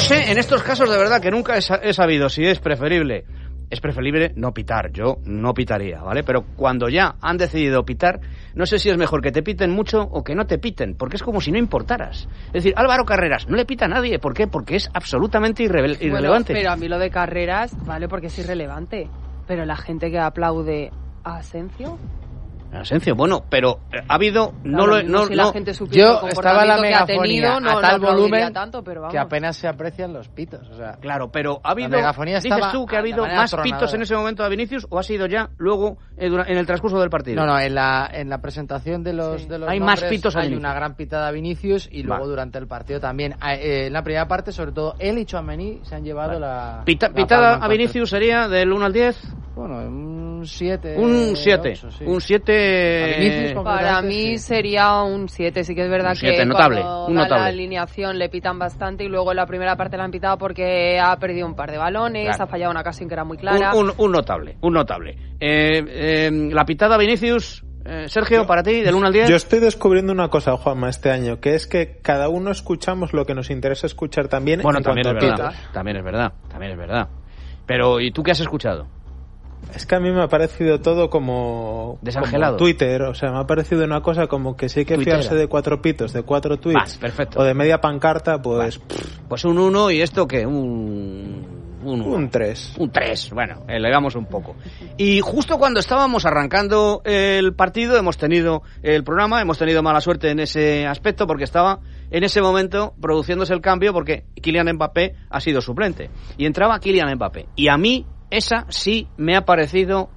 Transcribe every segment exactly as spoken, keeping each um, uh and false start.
sé, en estos casos de verdad que nunca he sabido si es preferible. Es preferible no pitar, yo no pitaría, ¿vale? Pero cuando ya han decidido pitar, no sé si es mejor que te piten mucho o que no te piten, porque es como si no importaras. Es decir, Álvaro Carreras no le pita a nadie, ¿por qué? Porque es absolutamente irre- irrelevante. Bueno, pero a mí lo de Carreras, vale, porque es irrelevante. Pero la gente que aplaude a Asensio... Asensio, bueno, pero ha habido... no Claro, lo, no, si no, la gente supiera yo el estaba en la comportamiento que ha megafonía tenido, no, a tal no aplaudiría volumen tanto, pero vamos. que apenas se aprecian los pitos. O sea, claro, pero ha habido... La megafonía ¿Dices estaba tú que ha de habido manera más atronadora. pitos en ese momento a Vinicius o ha sido ya luego eh, dura- en el transcurso del partido? No, no, en la, en la presentación de los, Sí. de los Hay más nombres pitos a hay Vinicius. una gran pitada a Vinicius y luego Va. durante el partido también. Eh, en la primera parte, sobre todo, él y Tchouaméni se han llevado Vale. la... Pita- la pitada palma a en Vinicius sería del uno al diez. Bueno, un siete. Un siete. ocho, sí. Un siete... A Vinicius, con- Para mí sí. sería un siete, sí que es verdad Un siete, que notable, cuando un da notable. la alineación le pitan bastante y luego en la primera parte la han pitado porque ha perdido un par de balones, Claro. ha fallado una ocasión que era muy clara. Un, un, un notable, un notable. Eh, eh, la pitada Vinicius, eh, Sergio, para ti, del uno al diez. Yo estoy descubriendo una cosa, Juanma, este año, que es que cada uno escuchamos lo que nos interesa escuchar también. Bueno, en también es cuanto a verdad, pitos. también es verdad, también es verdad. Pero, ¿y tú qué has escuchado? Es que a mí me ha parecido todo como, Desangelado. como Twitter, o sea, me ha parecido una cosa como que si hay que Tuitera. fiarse de cuatro pitos, de cuatro tweets, Va, perfecto. o de media pancarta, pues pff, Pues un uno y esto que un... Un, uno. un tres. Un tres, bueno, elevamos un poco. Y justo cuando estábamos arrancando el partido, hemos tenido el programa, hemos tenido mala suerte en ese aspecto porque estaba en ese momento produciéndose el cambio porque Kylian Mbappé ha sido suplente. Y entraba Kylian Mbappé. Y a mí esa sí me ha parecido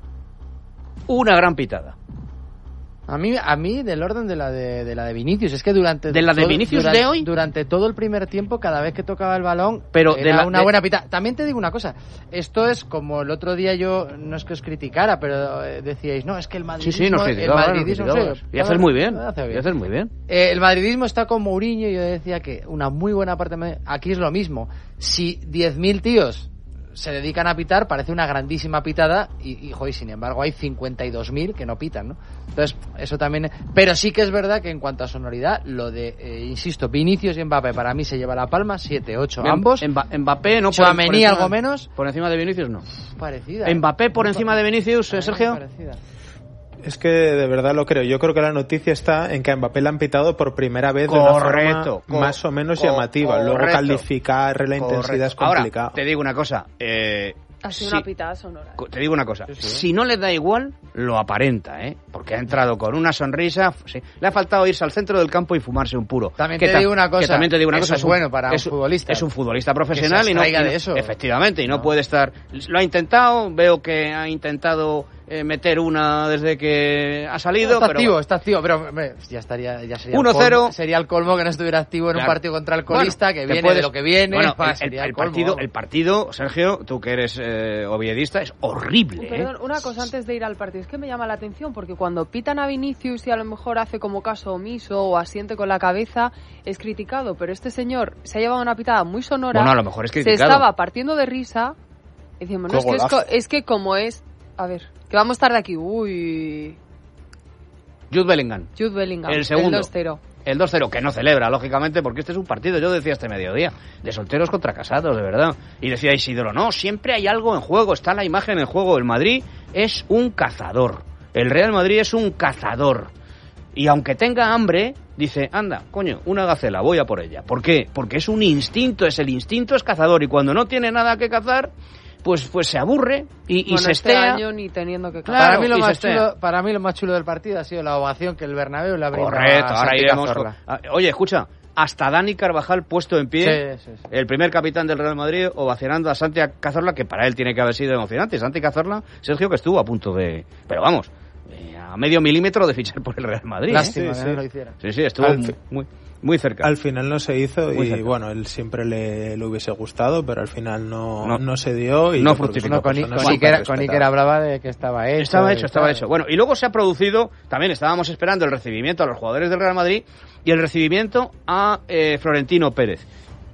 una gran pitada. A mí, a mí del orden de la de, de la de Vinicius, es que durante ¿De la de todo- Vinicius durante, de hoy? durante todo el primer tiempo, cada vez que tocaba el balón, Pero era de la- una de- buena pita. También te digo una cosa, esto es como el otro día yo, no es que os criticara, pero eh, decíais, no, es que el Sí, madridismo, sí, nos el criticabas, nos madridismo, criticabas. sí, Y haces muy bien, hace y haces muy bien. Eh, el madridismo está con Mourinho y yo decía que una muy buena parte de... Aquí es lo mismo. Si diez mil tíos se dedican a pitar, parece una grandísima pitada y, y, joder, sin embargo hay cincuenta y dos mil que no pitan, ¿no? Entonces, eso también... Pero sí que es verdad que en cuanto a sonoridad, lo de, eh, insisto, Vinicius y Mbappé para mí se lleva la palma, siete ocho ambos. Mba- Mbappé no por, Tchouaméni por encima- algo menos. Por encima de Vinicius no. Parecida. Mbappé por Muy encima de Vinicius, pa- eh, Sergio. parecida. Es que de verdad lo creo. Yo creo que la noticia está en que a Mbappé le han pitado por primera vez de una Correcto, forma más o menos co- llamativa. Luego correcto. calificar la intensidad es complicado. Ahora, te digo una cosa. Eh, Ha sido sí, una pitada sonora. co- te digo una cosa. Sí, sí. Si no le da igual, lo aparenta, ¿eh? Porque ha entrado con una sonrisa. f- sí. Le ha faltado irse al centro del campo y fumarse un puro. También Que te ta- digo una cosa, que también te digo una eso cosa. es bueno para un futbolista. Es un futbolista profesional Que se y no, abstraiga y no- de eso. Efectivamente, y no, No. puede estar. Lo ha intentado. Veo que ha intentado eh, meter una desde que ha salido. está pero activo, bueno. está activo, pero hombre, ya estaría, ya sería uno el colmo- cero. sería el colmo que no estuviera activo en Claro. un partido contra el colista, Bueno, que te viene puedes- de lo que viene. Bueno, pa, el, sería el el colmo, partido, vamos. el partido, Sergio, tú que eres eh, oviedista, es horrible. ¿eh? Perdón, una cosa antes de ir al partido. Es que me llama la atención porque cuando pitan a Vinicius y a lo mejor hace como caso omiso o asiente con la cabeza, es criticado. Pero este señor se ha llevado una pitada muy sonora. Bueno, a lo mejor es Se criticado. estaba partiendo de risa. Y decimos, no, Qué es que, es, golazo. co- es que como es... A ver, que vamos tarde aquí. Uy... Jude Bellingham. Jude Bellingham. El segundo. dos cero. El dos cero, que no celebra, lógicamente, porque este es un partido, yo decía este mediodía, de solteros contra casados, de verdad. Y decía Isidoro, no, siempre hay algo en juego, está la imagen en juego. El Madrid es un cazador. El Real Madrid es un cazador. Y aunque tenga hambre, dice, anda, coño, una gacela, voy a por ella. ¿Por qué? Porque es un instinto, es el instinto es cazador. Y cuando no tiene nada que cazar, pues, pues se aburre y, y Bueno, se este estea. año ni teniendo que... Claro, para, mí lo y se más estea. chulo, para mí lo más chulo del partido ha sido la ovación que el Bernabéu le ha brindado Correcto, a ahora Santi iremos. Cazorla. con- Ah, Oye, escucha, hasta Dani Carvajal puesto en pie, Sí, sí, sí. el primer capitán del Real Madrid, ovacionando a Santi Cazorla, que para él tiene que haber sido emocionante. Santi Cazorla, Sergio, que estuvo a punto de. Pero vamos, eh, a medio milímetro de fichar por el Real Madrid. ¿eh? Lástima Sí, que sí. no lo hiciera. Sí, sí, estuvo Al muy, fi- muy, muy cerca. Al final no se hizo Muy y cerca. bueno, él siempre le, le hubiese gustado, pero al final no, No. no, se dio. Y No yo creo que fructificó. es una No, con, persona con, súper Iker, con respetada. Iker hablaba de que estaba hecho. Estaba y hecho, estaba tal. hecho. Bueno, y luego se ha producido, también estábamos esperando el recibimiento a los jugadores del Real Madrid y el recibimiento a eh, Florentino Pérez.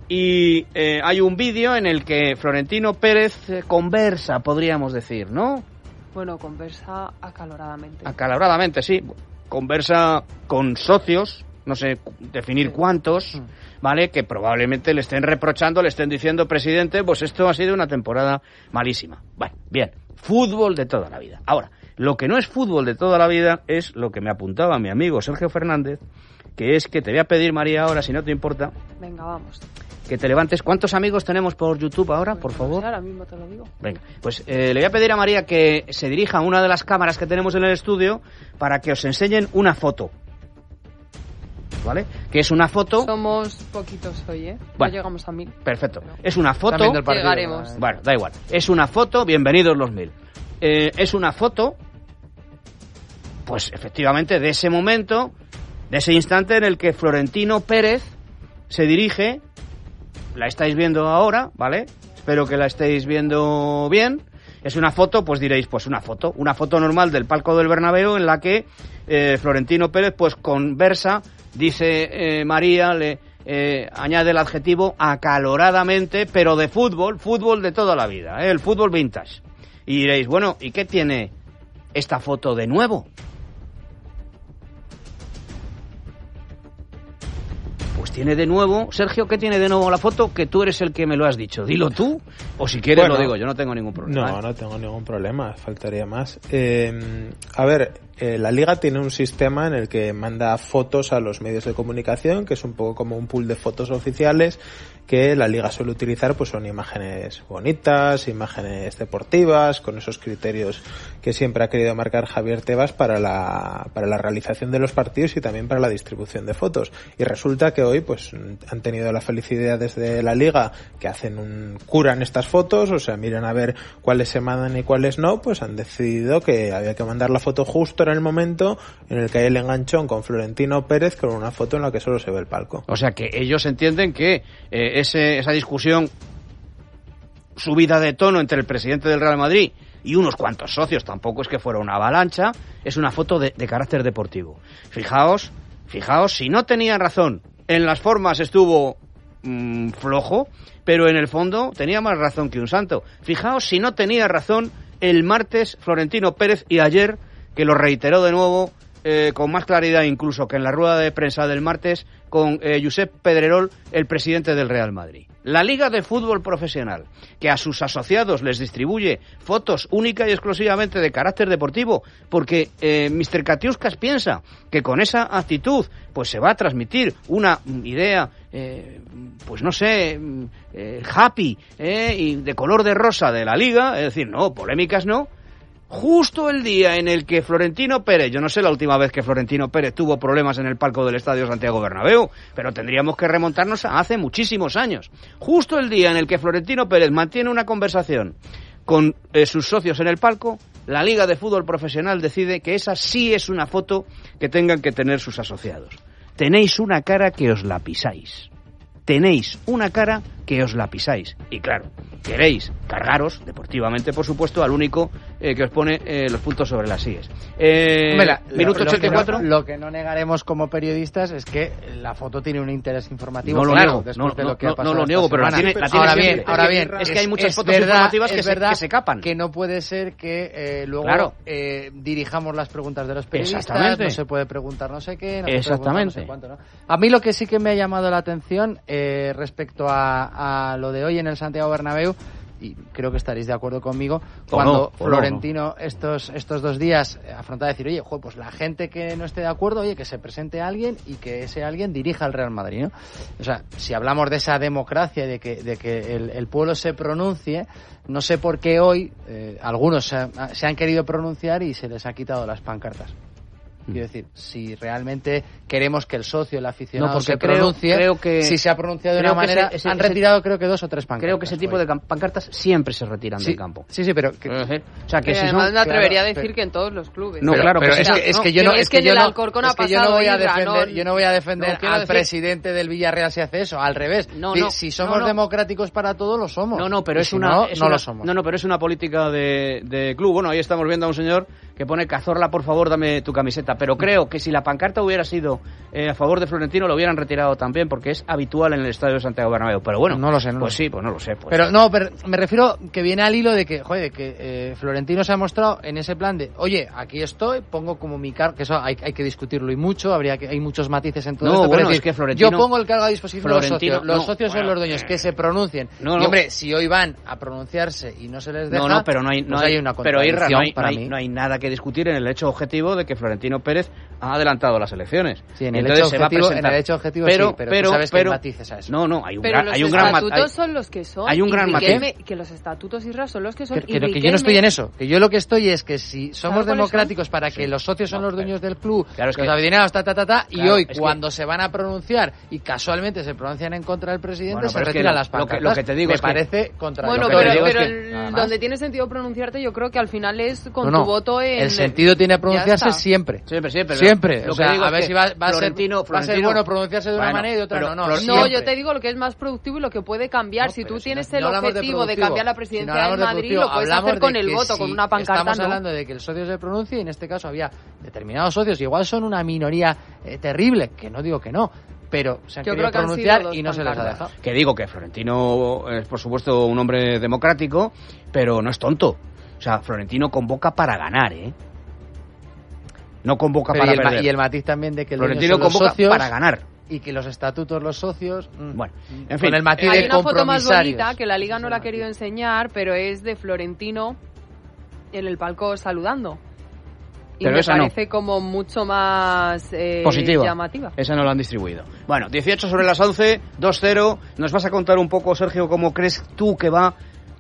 Y eh, hay un vídeo en el que Florentino Pérez eh, conversa, podríamos decir, ¿no? Bueno, conversa acaloradamente. Acaloradamente, sí. Conversa con socios no sé definir cuántos, ¿vale? Que probablemente le estén reprochando, le estén diciendo, presidente, pues esto ha sido una temporada malísima. Bueno, bien, fútbol de toda la vida. Ahora, lo que no es fútbol de toda la vida es lo que me apuntaba mi amigo Sergio Fernández, que es que te voy a pedir, María, ahora, si no te importa... Venga, vamos. Que te levantes. ¿Cuántos amigos tenemos por YouTube ahora, por favor? Ahora mismo te lo digo. Venga, pues eh, le voy a pedir a María que se dirija a una de las cámaras que tenemos en el estudio para que os enseñen una foto. ¿Vale? Que es una foto... Somos poquitos hoy, ¿eh? Bueno, no llegamos a mil. Perfecto. Es una foto... Llegaremos. Bueno, da igual. Es una foto, bienvenidos los mil. Eh, es una foto, pues efectivamente, de ese momento, de ese instante en el que Florentino Pérez se dirige... La estáis viendo ahora, ¿vale? Espero que la estéis viendo bien. Es una foto, pues diréis, pues una foto. Una foto normal del palco del Bernabéu en la que eh, Florentino Pérez pues conversa, dice eh, María, le eh, añade el adjetivo acaloradamente, pero de fútbol, fútbol de toda la vida, ¿eh? El fútbol vintage. Y diréis, bueno, ¿y qué tiene esta foto de nuevo? Pues tiene de nuevo, Sergio, ¿qué tiene de nuevo la foto? Que tú eres el que me lo has dicho. Dilo tú, o si quieres bueno, lo digo, yo no tengo ningún problema. No, ¿eh? no tengo ningún problema, faltaría más. Eh, a ver, eh, la Liga tiene un sistema en el que manda fotos a los medios de comunicación, que es un poco como un pool de fotos oficiales, que la Liga suele utilizar, pues son imágenes bonitas, imágenes deportivas, con esos criterios que siempre ha querido marcar Javier Tebas para la, para la realización de los partidos y también para la distribución de fotos. Y resulta que hoy pues han tenido la felicidad desde la Liga que hacen un curan estas fotos, o sea, miran a ver cuáles se mandan y cuáles no, pues han decidido que había que mandar la foto justo en el momento en el que hay el enganchón con Florentino Pérez con una foto en la que solo se ve el palco. O sea que ellos entienden que eh, ese, esa discusión subida de tono entre el presidente del Real Madrid y unos cuantos socios, tampoco es que fuera una avalancha, es una foto de, de carácter deportivo. Fijaos, fijaos, si no tenían razón, en las formas estuvo mmm, flojo, pero en el fondo tenía más razón que un santo. Fijaos si no tenía razón el martes Florentino Pérez y ayer, que lo reiteró de nuevo, eh, con más claridad incluso que en la rueda de prensa del martes, con eh, Josep Pedrerol, el presidente del Real Madrid. La Liga de Fútbol Profesional, que a sus asociados les distribuye fotos única y exclusivamente de carácter deportivo, porque eh, mister Katiuskas piensa que con esa actitud pues se va a transmitir una idea, eh, pues no sé, eh, happy, eh, y de color de rosa de la Liga, es decir, no, polémicas no. Justo el día en el que Florentino Pérez, yo no sé la última vez que Florentino Pérez tuvo problemas en el palco del Estadio Santiago Bernabéu, pero tendríamos que remontarnos a hace muchísimos años. Justo el día en el que Florentino Pérez mantiene una conversación con eh, sus socios en el palco, la Liga de Fútbol Profesional decide que esa sí es una foto que tengan que tener sus asociados. Tenéis una cara que os la pisáis. Tenéis una cara que os la pisáis. Y claro, queréis cargaros, deportivamente por supuesto, al único eh, que os pone eh, los puntos sobre las sillas. Eh, Mira, minuto lo, lo ochenta y cuatro. Que no, lo que no negaremos como periodistas es que la foto tiene un interés informativo. No lo claro, niego, después no, de lo que no, ha pasado no lo niego, pero la tiene, la tiene ahora siempre. bien, ahora bien, es que hay muchas es fotos verdad, informativas que es se, verdad que se capan. Que no puede ser que eh, luego claro. eh, dirijamos las preguntas de los periodistas. Exactamente. No se puede preguntar no sé qué, no Exactamente. se puede preguntar no sé cuánto, ¿no? A mí lo que sí que me ha llamado la atención eh, respecto a, a lo de hoy en el Santiago Bernabéu, y creo que estaréis de acuerdo conmigo, cuando no, Florentino no, no. estos estos dos días afronta a decir, oye, jo, pues la gente que no esté de acuerdo, oye, que se presente a alguien y que ese alguien dirija al Real Madrid, ¿no? O sea, si hablamos de esa democracia, de que, de que el, el pueblo se pronuncie, no sé por qué hoy eh, algunos se, se han querido pronunciar y se les ha quitado las pancartas. Quiero decir, si realmente queremos que el socio, el aficionado, no, se creo, pronuncie, creo que, si se ha pronunciado de una una manera, ese, ese, han retirado creo que dos o tres pancartas. Creo que ese tipo hoy. de pancartas siempre se retiran sí, del campo. Sí, sí, pero... Que, o sea, que pero si además son, me atrevería claro, a decir pero, que en todos los clubes. No, pero, claro, pero que es, no, que, es no, que yo no... Es Es que que en yo el no, Alcorcón ha es que yo no pasado voy a Ibra, defender, no, yo no voy a defender no, quiero al decir, presidente del Villarreal si hace eso, al revés. No, si, no, si somos no, no. democráticos para todos, lo somos. No, no, pero y es si una... No, es no una, lo somos. No, no, pero es una política de, de club. Bueno, ahí estamos viendo a un señor que pone Cazorla, por favor, dame tu camiseta. Pero creo que si la pancarta hubiera sido eh, a favor de Florentino, lo hubieran retirado también, porque es habitual en el estadio de Santiago Bernabéu. Pero bueno, no lo sé, no pues lo sé. sí, pues no lo sé. Pues. Pero no, pero me refiero que viene al hilo de que, joder, que eh, Florentino se ha mostrado en ese plan de, oye, aquí estoy, pongo como mi cargo, que eso hay, hay que discutirlo y mucho, habría que hay muchos matices en todo no, esto. Bueno, pero es que Florentino, yo pongo el cargo a disposición Florentino, de los socios. Los no, socios bueno, son los dueños, eh, que se pronuncien. no, no. Y hombre, si hoy van a pronunciarse y no se les deja, no, no, pero no hay, no pues hay, hay una pero Irra, no hay, para no, hay, mí. no hay nada que discutir en el hecho objetivo de que Florentino Pérez ha adelantado las elecciones. Sí, en el, Entonces hecho, se va a objetivo, presentar. en el hecho objetivo pero, sí, pero, pero, tú sabes pero, que hay matices a eso. No, no, hay un pero gran, los hay un gran estatutos hay, son los que son. hay un gran y matiz. Riquelme, que los estatutos, Irra, son los que son. Que, que, y que yo no estoy en eso, que yo lo que estoy es que si somos ¿Sabes democráticos son? para que Sí. los socios son No, los dueños del club, claro, es los que, adinerados, ta, ta, ta, ta, claro, y hoy es cuando que, se van a pronunciar y casualmente se pronuncian en contra del presidente, bueno, se pero es que retiran lo, las lo pancartas. que, lo que te digo me es que, parece contrario. Bueno, Lo que pero, te digo es pero que, el- nada más. donde tiene sentido pronunciarte, yo creo que al final es con No, no, tu voto en. el sentido tiene pronunciarse Ya está. siempre. siempre, siempre, Siempre. Lo O que sea, digo a es ver que si va, va, a ser, Florentino, va a ser Florentino, bueno pronunciarse de una bueno, manera y de otra pero no. No, Flor- No, siempre. yo te digo lo que es más productivo y lo que puede cambiar. No, si pero tú si tienes no- el no hablamos de objetivo de, productivo, cambiar la si presidencia no hablamos del de Madrid, productivo, lo puedes hablamos hacer con de el que voto, si con una pancarta. Estamos no. hablando de que el socio se pronuncie y en este caso había determinados socios, igual son una minoría eh, terrible, que no digo que no, pero se han Yo querido creo que han pronunciar sido dos y no se les ha pancartas. dejado. que digo que Florentino es por supuesto un hombre democrático, pero no es tonto. O sea, Florentino convoca para ganar, ¿eh? No convoca Pero para y, el, ma- perder. y el matiz también de que el dueño Florentino son los convoca socios para ganar. y que los estatutos los socios. mm, Bueno, en con fin, el matiz Hay de una foto más compromisarios. bonita que la Liga no la ha querido enseñar, pero es de Florentino en el palco saludando. Y Pero me esa no. parece como mucho más eh, positiva. llamativa. Esa no la han distribuido. Bueno, dieciocho sobre las once, dos cero. Nos vas a contar un poco, Sergio, cómo crees tú que va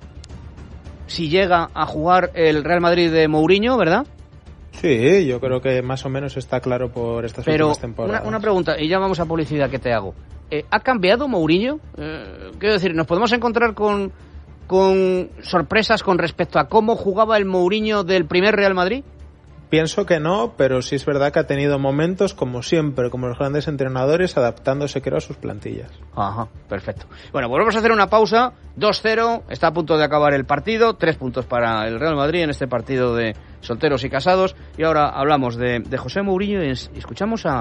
si llega a jugar el Real Madrid de Mourinho, ¿verdad? Sí, yo creo que más o menos está claro por estas Pero últimas una, temporadas. una pregunta, y ya vamos a publicidad que te hago. Eh, ¿Ha cambiado Mourinho? Eh, quiero decir, ¿nos podemos encontrar con, con sorpresas con respecto a cómo jugaba el Mourinho del primer Real Madrid? Pienso que no, pero sí es verdad que ha tenido momentos, como siempre, como los grandes entrenadores, adaptándose, creo, a sus plantillas. Ajá, perfecto. Bueno, pues vamos a hacer una pausa. dos cero, está a punto de acabar el partido. Tres puntos para el Real Madrid en este partido de solteros y casados. Y ahora hablamos de, de José Mourinho y es- escuchamos a...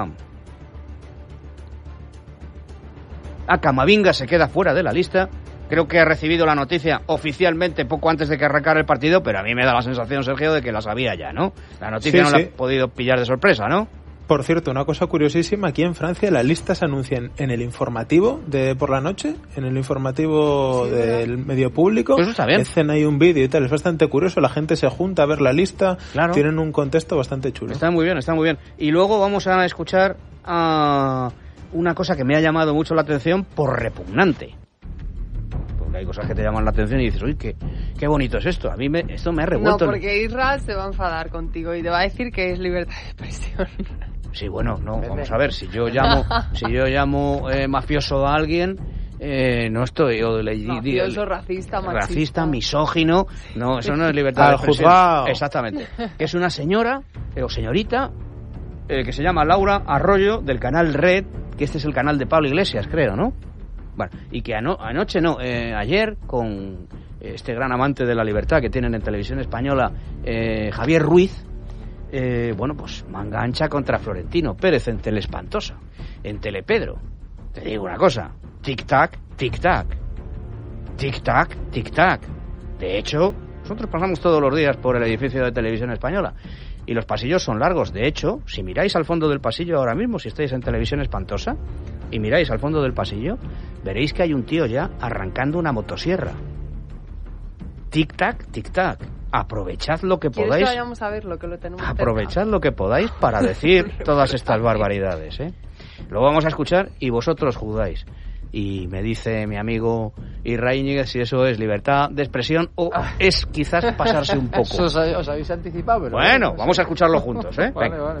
A Camavinga, se queda fuera de la lista. Creo que ha recibido la noticia oficialmente poco antes de que arrancara el partido, pero a mí me da la sensación, Sergio, de que la sabía ya, ¿no? La noticia Sí, no sí. la he podido pillar de sorpresa, ¿no? Por cierto, una cosa curiosísima, aquí en Francia las listas se anuncian en el informativo de por la noche, en el informativo Sí, del medio público. Eso está bien. Hacen ahí un vídeo y tal, es bastante curioso, la gente se junta a ver la lista, Claro. tienen un contexto bastante chulo. Está muy bien, está muy bien. Y luego vamos a escuchar a una cosa que me ha llamado mucho la atención por repugnante. Porque hay cosas que te llaman la atención y dices, uy, qué, qué bonito es esto. A mí me, esto me ha No, revuelto. porque Isra se va a enfadar contigo y te va a decir que es libertad de expresión. Sí, bueno, no, vamos a ver, si yo llamo, si yo llamo eh, mafioso a alguien, eh, no estoy... O le, Mafioso, racista, machista. racista, misógino, no, eso no es libertad Al de expresión. juzgado. Exactamente. Que es una señora eh, o señorita eh, que se llama Laura Arroyo, del canal Red, que este es el canal de Pablo Iglesias, creo, ¿no? Bueno, y que ano- anoche, no, eh, ayer, con este gran amante de la libertad que tienen en televisión española, eh, Javier Ruiz, eh, bueno, pues manga ancha contra Florentino Pérez en Teleespantosa, en Telepedro. Te digo una cosa, tic-tac, tic-tac, tic-tac, tic-tac. De hecho, nosotros pasamos todos los días por el edificio de Televisión Española y los pasillos son largos. De hecho, si miráis al fondo del pasillo ahora mismo, si estáis en Televisión Espantosa, y miráis al fondo del pasillo, veréis que hay un tío ya arrancando una motosierra. Tic-tac, tic-tac. Aprovechad lo que ¿Quieres podáis. que vayamos a verlo? Que lo tenemos cerca? Aprovechad lo que podáis para decir todas estas barbaridades, ¿eh? Lo vamos a escuchar y vosotros juzgáis. Y me dice mi amigo Israel Íñiguez si eso es libertad de expresión o es quizás pasarse un poco. Eso os, os habéis anticipado, pero... Bueno, vamos a escucharlo juntos, ¿eh? Vale, Venga. vale.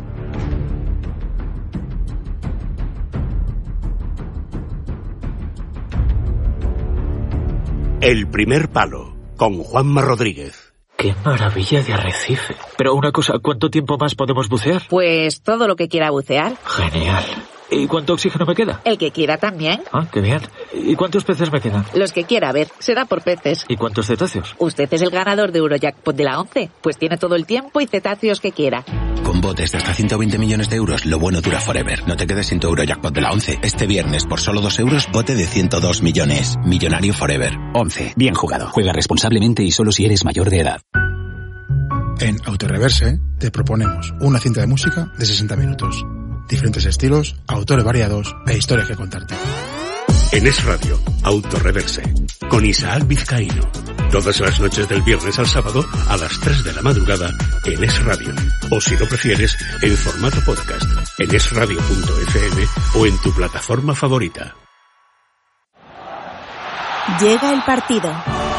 El primer palo, con Juanma Rodríguez. ¡Qué maravilla de arrecife! Pero una cosa, ¿cuánto tiempo más podemos bucear? Pues todo lo que quiera bucear. Genial. ¿Y cuánto oxígeno me queda? El que quiera también. Ah, qué bien. ¿Y cuántos peces me quedan? Los que quiera, a ver, será por peces. ¿Y cuántos cetáceos? Usted es el ganador de Eurojackpot de la once, pues tiene todo el tiempo y cetáceos que quiera. Con botes de hasta ciento veinte millones de euros, lo bueno dura forever. No te quedes sin tu Eurojackpot de la once. Este viernes, por solo dos euros, bote de ciento dos millones. Millonario forever. once. Bien jugado. Juega responsablemente y solo si eres mayor de edad. En Autoreverse te proponemos una cinta de música de sesenta minutos. Diferentes estilos, autores variados e historias que contarte. En Es Radio, Autoreverse, con Isaac Vizcaíno. Todas las noches del viernes al sábado a las tres de la madrugada en Es Radio. O si lo prefieres, en formato podcast, en esradio punto efe eme o en tu plataforma favorita. Llega el partido.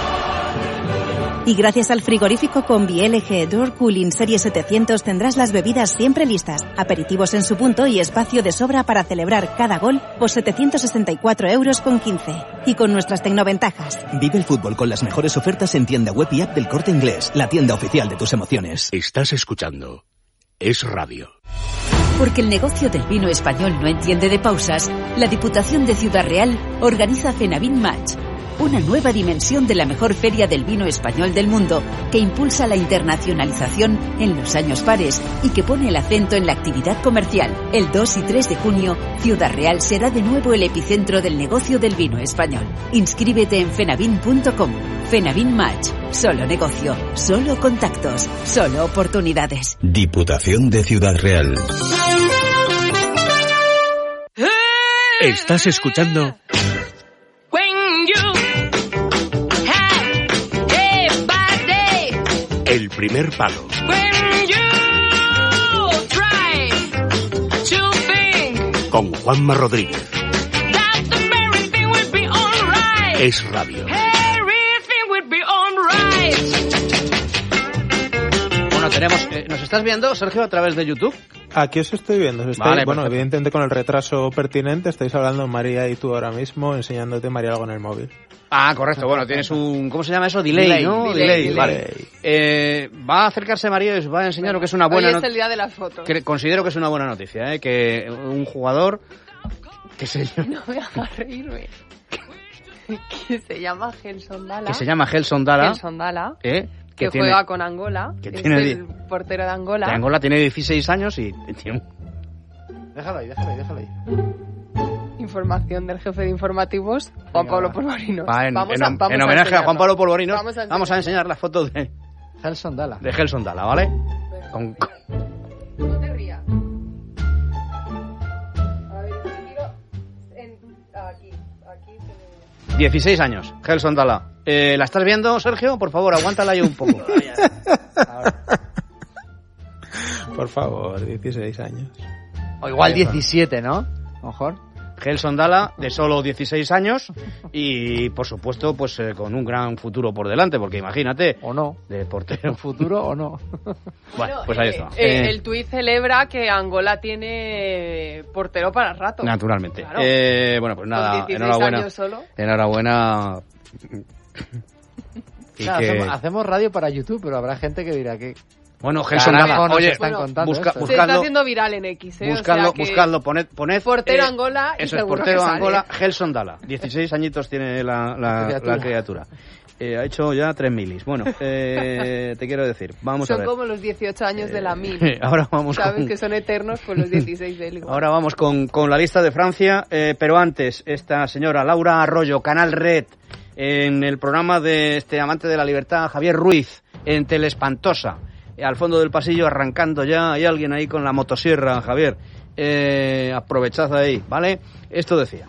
Y gracias al frigorífico Combi L G Door Cooling Serie setecientos tendrás las bebidas siempre listas, aperitivos en su punto y espacio de sobra para celebrar cada gol por setecientos sesenta y cuatro euros con quince. Y con nuestras tecnoventajas. Vive el fútbol con las mejores ofertas en tienda web y app del Corte Inglés, la tienda oficial de tus emociones. Estás escuchando Es Radio. Porque el negocio del vino español no entiende de pausas, la Diputación de Ciudad Real organiza Fenavin Match, una nueva dimensión de la mejor feria del vino español del mundo, que impulsa la internacionalización en los años pares y que pone el acento en la actividad comercial. El dos y tres de junio, Ciudad Real será de nuevo el epicentro del negocio del vino español. Inscríbete en fenavin punto com. Fenavin Match. Solo negocio, solo contactos, solo oportunidades. Diputación de Ciudad Real. Estás escuchando El Primer Palo. Con Juanma Rodríguez. Es Radio. Bueno, tenemos... Eh, ¿Nos estás viendo, Sergio, a través de YouTube? Aquí os estoy viendo. Os estáis, Vale, bueno, perfecto. evidentemente con el retraso pertinente, estáis hablando María y tú ahora mismo, enseñándote María algo en el móvil. Ah, correcto. Bueno, tienes un... ¿Cómo se llama eso? Delay, Delay, ¿no? delay, delay. Vale. Eh, va a acercarse María y os va a enseñar lo que es una buena Hoy es noticia. el día de las fotos. Que considero que es una buena noticia, ¿eh? Que un jugador... Que se, No me hagas reírme. Que se llama Gelson Dala. que se llama Gelson Dala. Gelson Dala. ¿eh? Que, Que tiene, juega con Angola. que es tiene el portero de Angola. que Angola tiene dieciséis años y tiene un... Déjalo ahí, déjalo ahí, déjalo ahí. Información del jefe de informativos, Juan Venga, Pablo va. Polvorinos. Va, en, vamos en- a, vamos en a homenaje a enseñarlo. Juan Pablo Polvorinos, Vamos a, vamos a enseñar las fotos de, Gelson Dala. de Gelson Dala, ¿vale? Con, con- No te rías. A ver, te miro en... aquí, aquí se me... dieciséis años, Gelson Dala. Eh, ¿La estás viendo, Sergio? Por favor, aguántala ahí un poco. Ahora. Por favor, dieciséis años. O igual Ahí va. diecisiete, ¿no? Mejor. Gelson Dala, de solo dieciséis años y, por supuesto, pues eh, con un gran futuro por delante, porque imagínate, O no. de portero. Futuro o no. Bueno, pues ahí eh, está. eh, Eh, el tuit celebra que Angola tiene portero para rato. Naturalmente. Claro. Eh, bueno, pues Con nada, dieciséis enhorabuena. años solo. Enhorabuena. Y Claro, que- hacemos, hacemos radio para YouTube, pero habrá gente que dirá que... Bueno, Gelson Carajo, Dala, nos oye, están bueno, contando busca- esto. Se está buscadlo, haciendo viral en X, ¿eh? buscadlo, o sea que buscadlo, poned, poned portero eh, Angola y eso es, seguro portero que sale. Angola, Gelson Dala, dieciséis añitos tiene la, la, Criatura. la criatura. Eh, ha hecho ya tres milis. Bueno, eh, te quiero decir, vamos Son a ver. como los dieciocho años de la mil. Ahora vamos Sabes con... que son eternos con los dieciséis de él. igual. Ahora vamos con, con la lista de Francia, eh, pero antes, esta señora Laura Arroyo, Canal Red, en el programa de este amante de la libertad, Javier Ruiz, en Telespantosa, eh, al fondo del pasillo, arrancando ya, hay alguien ahí con la motosierra, Javier, eh, aprovechad ahí, ¿vale? Esto decía.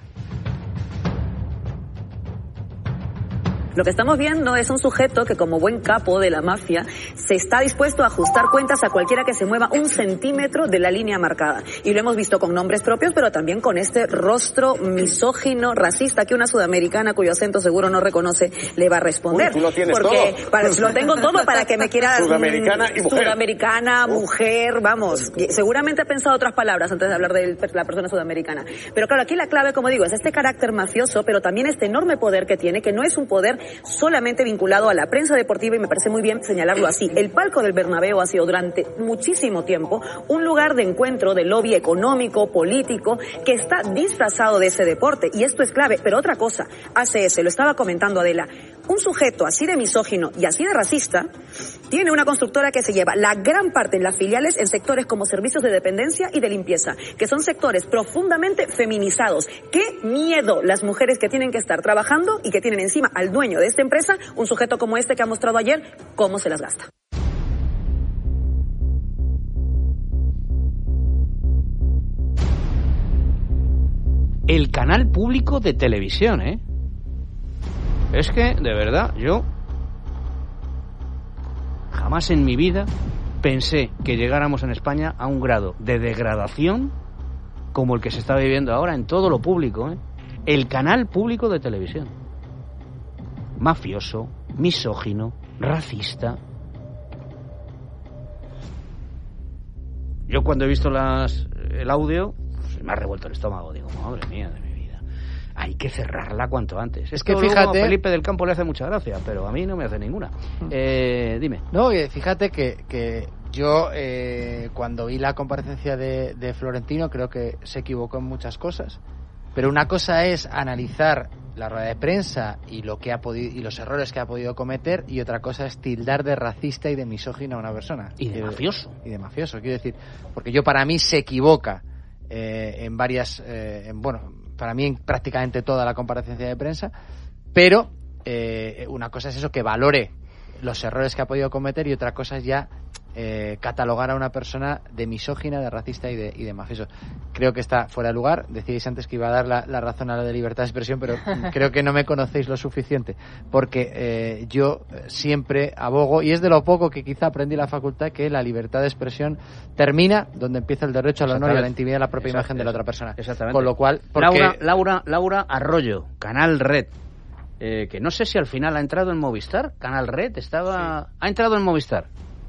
Lo que estamos viendo es un sujeto que, como buen capo de la mafia, se está dispuesto a ajustar cuentas a cualquiera que se mueva un centímetro de la línea marcada. Y lo hemos visto con nombres propios, pero también con este rostro misógino, racista, que una sudamericana cuyo acento seguro no reconoce le va a responder. Uy, tú lo tienes Porque todo. para- lo tengo todo para que me quiera... Sudamericana y mujer. Sudamericana, mujer, vamos. Y seguramente ha pensado otras palabras antes de hablar de la persona sudamericana. Pero claro, aquí la clave, como digo, es este carácter mafioso, pero también este enorme poder que tiene, que no es un poder solamente vinculado a la prensa deportiva, y me parece muy bien señalarlo así. El palco del Bernabéu ha sido durante muchísimo tiempo un lugar de encuentro de lobby económico, político, que está disfrazado de ese deporte, y esto es clave. Pero otra cosa, A C S, lo estaba comentando Adela, un sujeto así de misógino y así de racista tiene una constructora que se lleva la gran parte en las filiales en sectores como servicios de dependencia y de limpieza, que son sectores profundamente feminizados. ¡Qué miedo las mujeres que tienen que estar trabajando y que tienen encima al dueño de esta empresa, un sujeto como este que ha mostrado ayer cómo se las gasta! El canal público de televisión, ¿eh? Es que, de verdad, yo jamás en mi vida pensé que llegáramos en España a un grado de degradación como el que se está viviendo ahora en todo lo público, ¿eh? El canal público de televisión. Mafioso, misógino, racista. Yo cuando he visto las, el audio, pues me ha revuelto el estómago. Digo, madre mía de mi vida. Hay que cerrarla cuanto antes. Es que fíjate, a Felipe del Campo le hace mucha gracia, pero a mí no me hace ninguna. Eh, dime. No, fíjate que, que yo eh, cuando vi la comparecencia de, de Florentino creo que se equivocó en muchas cosas. Pero una cosa es analizar la rueda de prensa y lo que ha podido y los errores que ha podido cometer, y otra cosa es tildar de racista y de misógino a una persona. Y de y mafioso. Y de mafioso, quiero decir, porque yo para mí se equivoca eh, en varias, eh, en, bueno, para mí en prácticamente toda la comparecencia de prensa, pero eh, una cosa es eso, que valore los errores que ha podido cometer, y otra cosa es ya eh, catalogar a una persona de misógina, de racista y de, y de mafioso. Creo que está fuera de lugar. Decíais antes que iba a dar la, la razón a la de libertad de expresión, pero creo que no me conocéis lo suficiente, porque eh, yo siempre abogo, y es de lo poco que quizá aprendí en la facultad, que la libertad de expresión termina donde empieza el derecho al honor y a la intimidad de la propia imagen de la otra persona. Exactamente. Con lo cual, porque... Laura, Laura, Laura Arroyo, Canal Red. Eh, que no sé si al final ha entrado en Movistar. Canal Red estaba... Sí. Ha entrado en Movistar.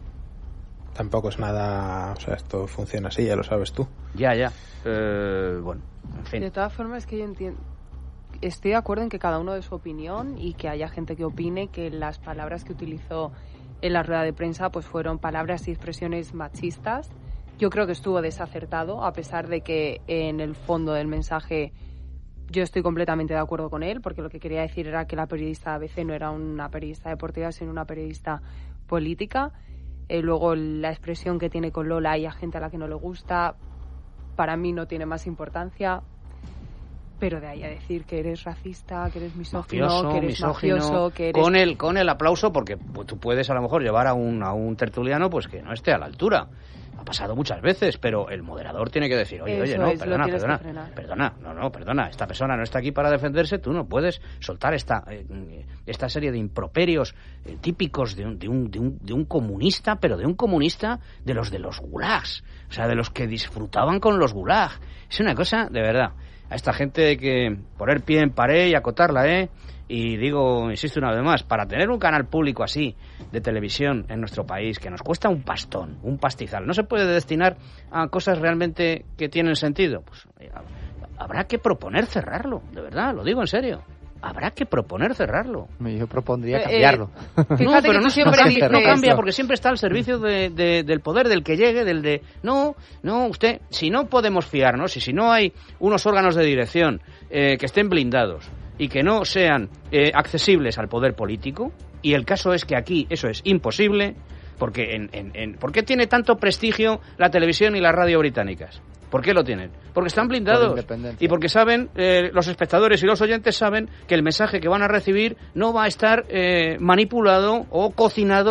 Tampoco es nada... O sea, esto funciona así, ya lo sabes tú. Ya, ya. Eh, bueno, en fin. De todas formas, es que yo entiendo... Estoy de acuerdo en que cada uno dé su opinión y que haya gente que opine que las palabras que utilizó en la rueda de prensa pues fueron palabras y expresiones machistas. Yo creo que estuvo desacertado, a pesar de que en el fondo del mensaje... Yo estoy completamente de acuerdo con él, porque lo que quería decir era que la periodista de A B C no era una periodista deportiva, sino una periodista política. Eh, luego la expresión que tiene con Lola y a gente a la que no le gusta, para mí no tiene más importancia. Pero de ahí a decir que eres racista, que eres misógino, mafioso, que eres misógino, mafioso, que eres... Con el, con el aplauso, porque pues, tú puedes a lo mejor llevar a un, a un tertuliano pues que no esté a la altura. Ha pasado muchas veces, pero el moderador tiene que decir, oye, Eso oye, no, es, perdona, perdona, perdona, no, no, perdona, esta persona no está aquí para defenderse, tú no puedes soltar esta eh, esta serie de improperios eh, típicos de un, de, un, de, un, de un comunista, pero de un comunista de los de los gulags, o sea, de los que disfrutaban con los gulags. Es una cosa, de verdad, a esta gente hay que poner pie en pared y acotarla, ¿eh? Y digo, insisto una vez más, para tener un canal público así de televisión en nuestro país, que nos cuesta un pastón, un pastizal, no se puede destinar a cosas realmente que tienen sentido, pues habrá que proponer cerrarlo, de verdad, lo digo en serio. Habrá que proponer cerrarlo. Yo propondría cambiarlo. Eh, no, pero no, no, cambia, no cambia, porque siempre está al servicio de, de, del poder, del que llegue, del de... No, no, usted, si no podemos fiarnos, y si no hay unos órganos de dirección eh, que estén blindados y que no sean eh, accesibles al poder político, y el caso es que aquí eso es imposible, porque en, en, en, ¿por qué tiene tanto prestigio la televisión y la radio británicas? ¿Por qué lo tienen? Porque están blindados y porque saben, eh, los espectadores y los oyentes saben que el mensaje que van a recibir no va a estar eh, manipulado o cocinado